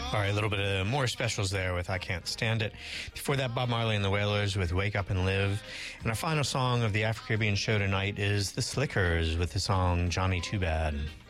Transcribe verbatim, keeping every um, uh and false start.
All right, a little bit of more specials there with I Can't Stand It. Before that, Bob Marley and the Wailers with Wake Up and Live. And our final song of the Afro-Caribbean show tonight is The Slickers with the song Johnny Too Bad.